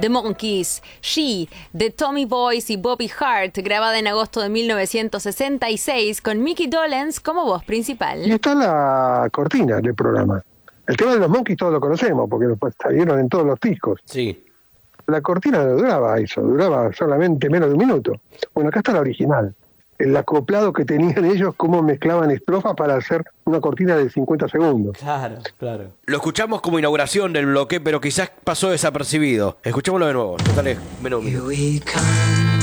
The Monkees, She, de Tommy Boyce y Bobby Hart, grabada en agosto de 1966, con Mickey Dolenz como voz principal. Y está la cortina del programa. El tema de los Monkees todos lo conocemos, porque lo salieron en todos los discos. Sí. La cortina no duraba eso, duraba solamente menos de un minuto. Bueno, acá está la original. El acoplado que tenían ellos, cómo mezclaban estrofas para hacer una cortina de 50 segundos. Claro. Lo escuchamos como inauguración del bloque, pero quizás pasó desapercibido. Escuchémoslo de nuevo. Total, menos un minuto.